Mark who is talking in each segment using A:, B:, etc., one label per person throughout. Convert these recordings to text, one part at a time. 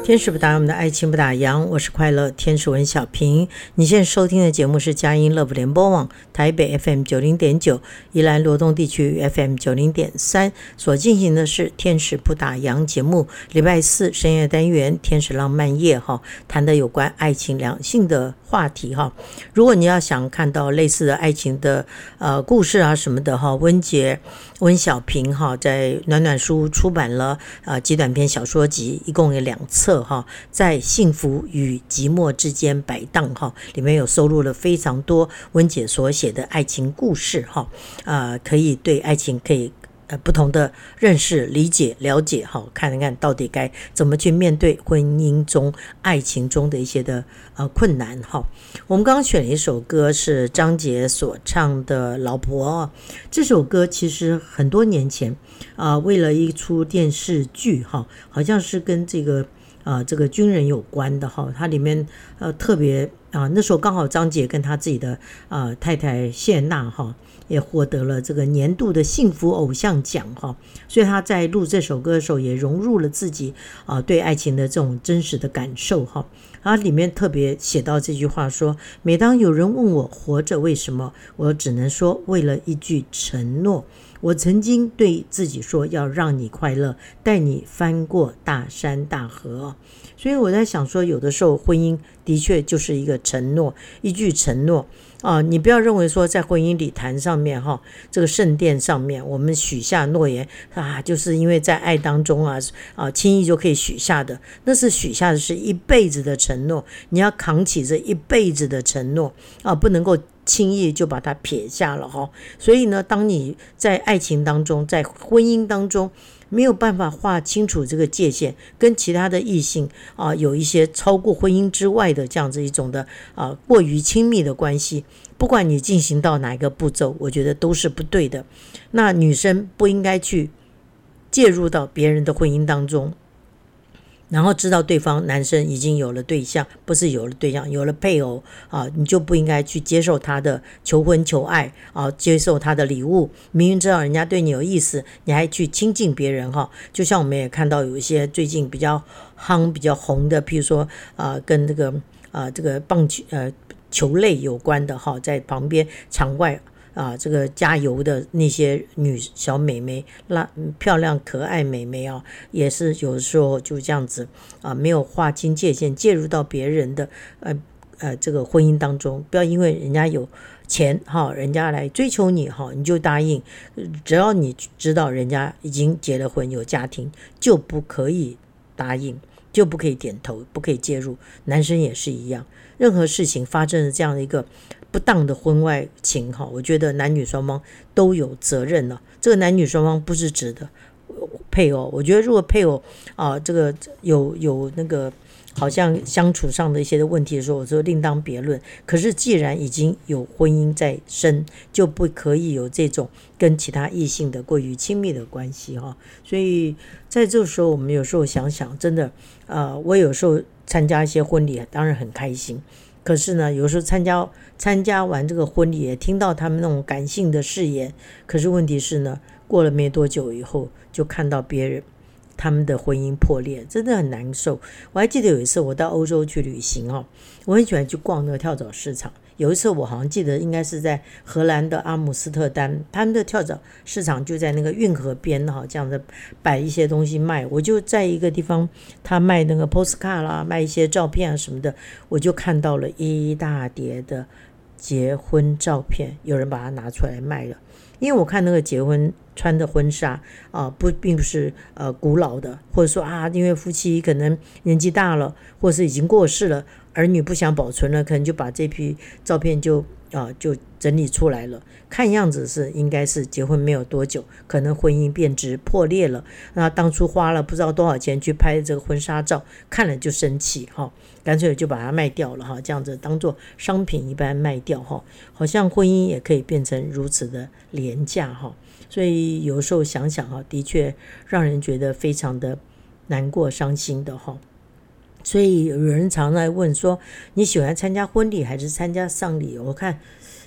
A: 天使不打烊，我们的爱情不打烊，我是快乐天使文小平。你现在收听的节目是佳音乐福联播网台北 FM 90.9，宜兰罗东地区 FM 90.3，所进行的是天使不打烊节目，礼拜四深夜单元天使浪漫夜谈的有关爱情两性的话题如果你要想看到类似的爱情的故事啊什么的温小平在暖暖书出版了极短篇小说集，一共有2册在幸福与寂寞之间摆荡里面有收录了非常多温姐所写的爱情故事可以对爱情可以不同的认识、理解、了解看一看到底该怎么去面对婚姻中、爱情中的一些的困难我们刚刚选了一首歌是张杰所唱的《老婆》这首歌其实很多年前为了一出电视剧好像是跟这个军人有关的它里面特别那时候刚好张杰跟他自己的太太谢娜也获得了这个年度的幸福偶像奖所以他在录这首歌的时候也融入了自己对爱情的这种真实的感受他里面特别写到这句话说，每当有人问我活着为什么，我只能说为了一句承诺。我曾经对自己说要让你快乐，带你翻过大山大河所以我在想说，有的时候婚姻的确就是一个承诺，一句承诺你不要认为说在婚姻礼坛上面这个圣殿上面我们许下诺言就是因为在爱当中轻易就可以许下的，那是许下的是一辈子的承诺，你要扛起这一辈子的承诺不能够轻易就把它撇下了所以呢，当你在爱情当中，在婚姻当中没有办法划清楚这个界限，跟其他的异性有一些超过婚姻之外的这样子一种的过于亲密的关系，不管你进行到哪一个步骤，我觉得都是不对的。那女生不应该去介入到别人的婚姻当中，然后知道对方男生已经有了对象，不是有了对象，有了配偶你就不应该去接受他的求婚求爱接受他的礼物，明明知道人家对你有意思，你还去亲近别人就像我们也看到有一些最近比较夯比较红的，譬如说跟这个棒球类有关的在旁边场外这个加油的那些小美眉漂亮可爱美眉也是有时候就这样子没有划清界限，介入到别人的这个婚姻当中，不要因为人家有钱人家来追求你你就答应，只要你知道人家已经结了婚有家庭，就不可以答应，就不可以点头，不可以介入。男生也是一样，任何事情发生了这样的一个不当的婚外情我觉得男女双方都有责任这个男女双方不是指的配偶，我觉得如果配偶这个有那个好像相处上的一些的问题的时候，我说另当别论。可是既然已经有婚姻在身，就不可以有这种跟其他异性的过于亲密的关系所以在这个时候，我们有时候想想，真的我有时候参加一些婚礼当然很开心，可是呢有时候参加完这个婚礼也听到他们那种感性的誓言，可是问题是呢，过了没多久以后就看到别人他们的婚姻破裂，真的很难受。我还记得有一次我到欧洲去旅行我很喜欢去逛那个跳蚤市场。有一次我好像记得应该是在荷兰的阿姆斯特丹，他们的跳蚤市场就在那个运河边这样的摆一些东西卖。我就在一个地方他卖那个 postcard 啦，卖一些照片什么的，我就看到了一大叠的结婚照片，有人把它拿出来卖了。因为我看那个结婚穿的婚纱并不是古老的，或者说因为夫妻可能年纪大了，或是已经过世了，儿女不想保存了，可能就把这批照片就整理出来了。看样子是应该是结婚没有多久，可能婚姻变质破裂了。那当初花了不知道多少钱去拍这个婚纱照，看了就生气干脆就把它卖掉了这样子当做商品一般卖掉好像婚姻也可以变成如此的廉价所以有时候想想的确让人觉得非常的难过伤心的所以有人常在问说，你喜欢参加婚礼还是参加丧礼？我看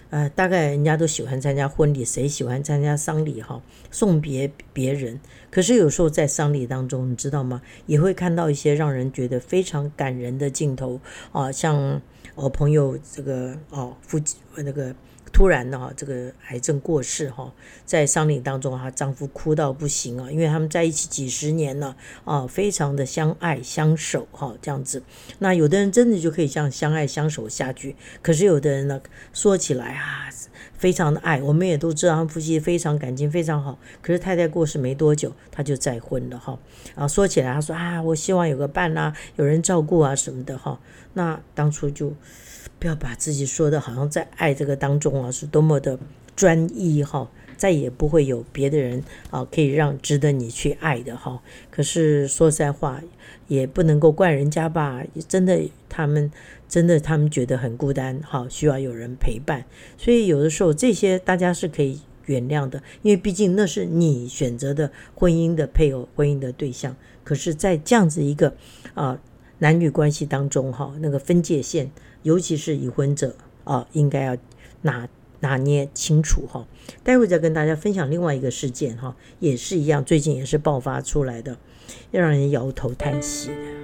A: 大概人家都喜欢参加婚礼，谁喜欢参加丧礼哈？送别别人。可是有时候在丧礼当中，你知道吗？也会看到一些让人觉得非常感人的镜头啊，像我朋友这个那个突然的这个癌症过世在丧礼当中丈夫哭到不行因为他们在一起几十年了非常的相爱相守这样子。那有的人真的就可以这样相爱相守下去，可是有的人呢，说起来非常的爱，我们也都知道他们夫妻非常感情非常好，可是太太过世没多久他就再婚了说起来他说我希望有个伴有人照顾什么的那当初就不要把自己说的好像在爱这个当中是多么的专一再也不会有别的人可以让值得你去爱的可是说实在话也不能够怪人家吧，真的他们觉得很孤单需要有人陪伴。所以有的时候这些大家是可以原谅的，因为毕竟那是你选择的婚姻的配偶，婚姻的对象。可是在这样子一个男女关系当中那个分界线，尤其是已婚者应该要拿捏清楚待会再跟大家分享另外一个事件也是一样，最近也是爆发出来的，要让人摇头叹息的。